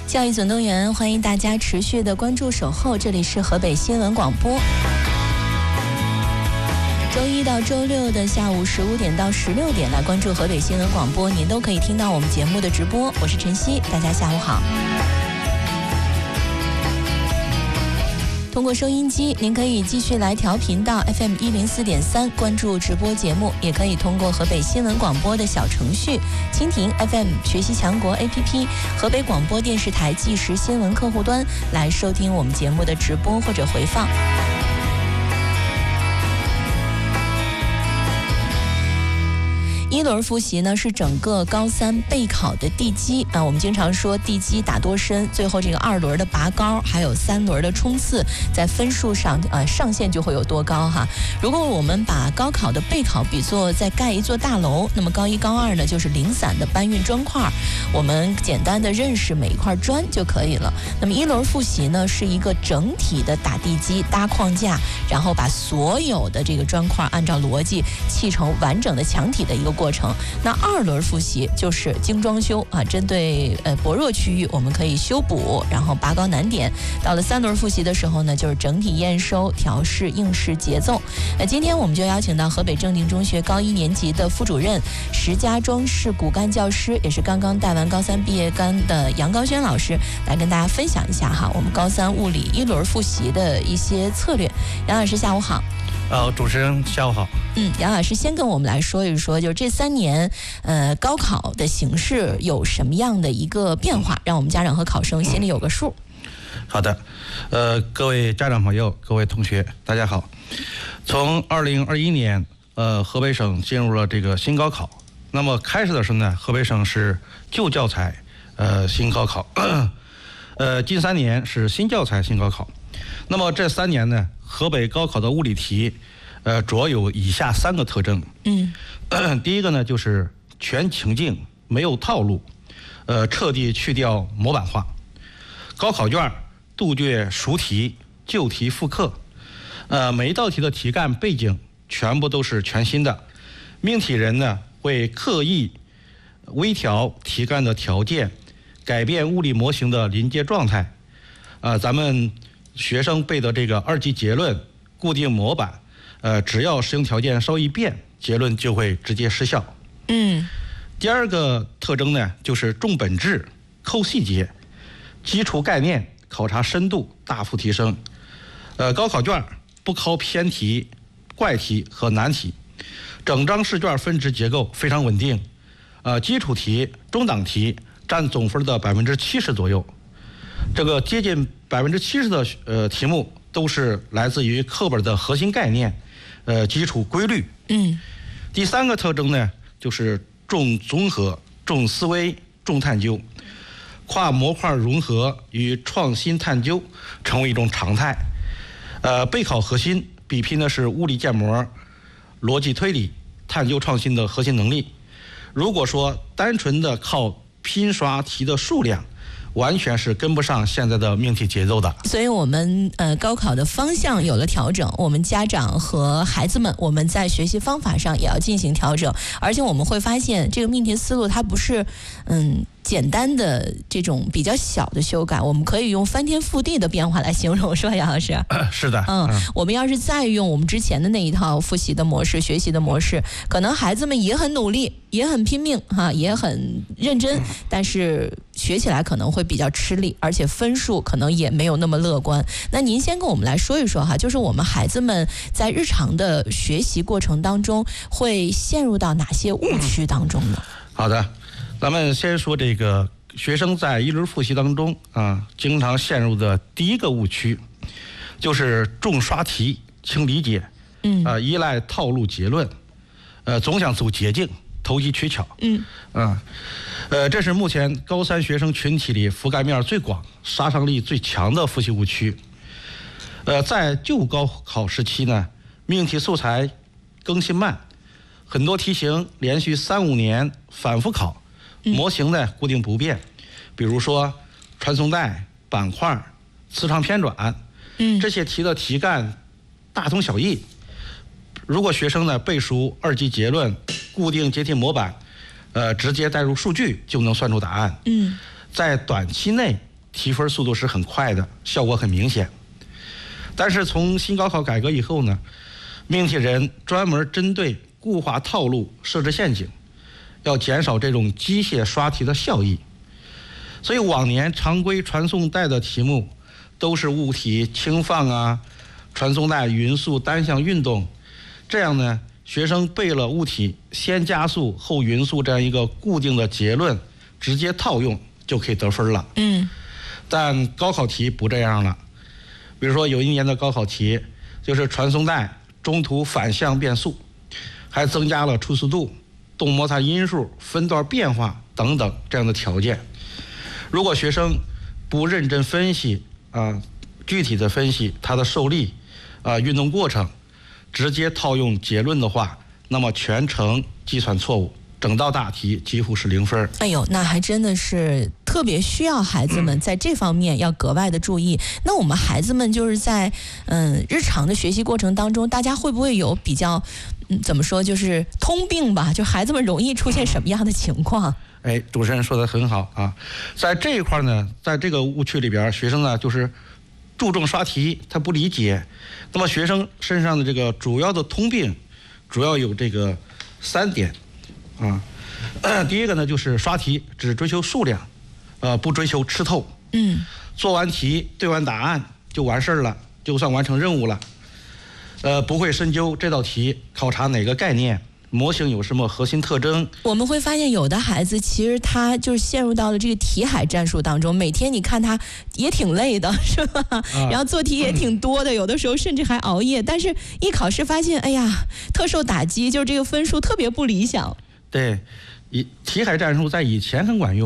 教育总动员，欢迎大家持续的关注守候，这里是河北新闻广播。周一到周六的下午15点到16点来关注河北新闻广播，您都可以听到我们节目的直播。我是晨曦，大家下午好。通过收音机，您可以继续来调频到 FM 104.3，关注直播节目，也可以通过河北新闻广播的小程序、蜻蜓 FM、学习强国 APP、河北广播电视台即时新闻客户端来收听我们节目的直播或者回放。一轮复习呢是整个高三备考的地基啊，我们经常说地基打多深，最后这个2轮的拔高，还有3轮的冲刺，在分数上上限就会有多高哈。如果我们把高考的备考比作在盖一座大楼，那么高1、高2呢就是零散的搬运砖块，我们简单的认识每一块砖就可以了。那么一轮复习呢是一个整体的打地基、搭框架，然后把所有的这个砖块按照逻辑砌成完整的墙体的一个过程。那2轮复习就是精装修啊，针对薄弱区域我们可以修补，然后拔高难点。到了3轮复习的时候呢，就是整体验收、调试应试节奏。今天我们就邀请到河北正定中学高1年级的副主任、石家庄市骨干教师，也是刚刚带完高3毕业班的杨高轩老师，来跟大家分享一下哈我们高3物理1轮复习的一些策略。杨老师下午好。 主持人下午好。 杨老师先跟我们来说一说，就是这3年高考的形势有什么样的一个变化，让我们家长和考生心里有个数。 好的，各位家长朋友、各位同学，大家好。从2021年，河北省进入了这个新高考。那么开始的时候呢，河北省是旧教材，新高考。近3年是新教材新高考。那么这3年呢，河北高考的物理题，主要有以下3个特征。第一个呢就是全情境，没有套路，彻底去掉模板化。高考卷杜绝熟题、旧题复刻，每一道题的题干背景全部都是全新的。命题人呢会刻意微调题干的条件，改变物理模型的临界状态。咱们学生背的这个2级结论、固定模板，只要适应条件稍一变，结论就会直接失效。第2个特征呢，就是重本质、抠细节，基础概念考察深度大幅提升。高考卷不考偏题、怪题和难题，整张试卷分值结构非常稳定。基础题、中档题占总分的70%左右。这个接近70%的题目都是来自于课本的核心概念，基础规律。第3个特征呢，就是重综合、重思维、重探究，跨模块融合与创新探究成为一种常态。备考核心比拼的是物理建模、逻辑推理、探究创新的核心能力。如果说单纯的靠拼刷题的数量，完全是跟不上现在的命题节奏的。 所以我们高考的方向有了调整，我们家长和孩子们，我们在学习方法上也要进行调整。而且我们会发现，这个命题思路它不是简单的这种比较小的修改，我们可以用翻天覆地的变化来形容，是吧，杨老师？ 是的。 我们要是再用我们之前的那一套复习的模式、学习的模式，可能孩子们也很努力，也很拼命也很认真，但是学起来可能会比较吃力，而且分数可能也没有那么乐观。那您先跟我们来说一说就是我们孩子们在日常的学习过程当中会陷入到哪些误区当中呢？ 好的，咱们先说这个学生在1轮复习当中经常陷入的第1个误区，就是重刷题轻理解，依赖套路结论，总想走捷径，投机取巧。这是目前高3学生群体里覆盖面最广、杀伤力最强的复习误区。在旧高考时期呢，命题素材更新慢，很多题型连续3-5年反复考，模型呢固定不变，比如说传送带、板块、磁场偏转，这些题的题干大同小异。如果学生呢背熟2级结论、固定解题模板，直接带入数据就能算出答案。在短期内提分速度是很快的，效果很明显。但是从新高考改革以后呢，命题人专门针对固化套路设置陷阱，要减少这种机械刷题的效益。所以往年常规传送带的题目都是物体轻放啊，传送带匀速单向运动，这样呢，学生背了物体先加速后匀速这样一个固定的结论，直接套用就可以得分了。但高考题不这样了。比如说有一年的高考题就是传送带中途反向变速，还增加了初速度、动摩擦因数、分段变化等等这样的条件。如果学生不认真分析具体的分析它的受力运动过程，直接套用结论的话，那么全程计算错误，整道大题几乎是0分。 哎呦，那还真的是特别需要孩子们在这方面要格外的注意。那我们孩子们就是在日常的学习过程当中，大家会不会有比较怎么说，就是通病吧？就孩子们容易出现什么样的情况？ 主持人说的很好啊，在这一块呢，在这个误区里边，学生呢就是注重刷题，他不理解。那么学生身上的这个主要的通病，主要有这个3点第一个呢就是刷题只追求数量，不追求吃透。做完题对完答案就完事儿了，就算完成任务了。不会深究这道题考察哪个概念，模型有什么核心特征。 我们会发现有的孩子其实他就是陷入到了这个题海战术当中，每天你看他也挺累的，是吧？然后做题也挺多的，有的时候甚至还熬夜，但是一考试发现，哎呀，特受打击，就是这个分数特别不理想。 对，题海战术在以前很管用。